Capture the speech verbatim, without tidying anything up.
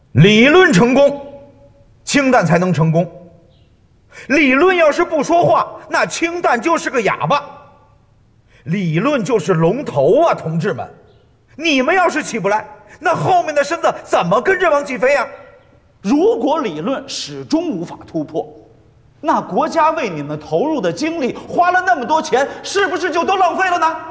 理论成功，氢弹才能成功。理论要是不说话，那氢弹就是个哑巴。理论就是龙头啊，同志们！你们要是起不来，那后面的身子怎么跟着往起飞呀？ 如果理论始终无法突破，那国家为你们投入的精力，花了那么多钱，是不是就都浪费了呢？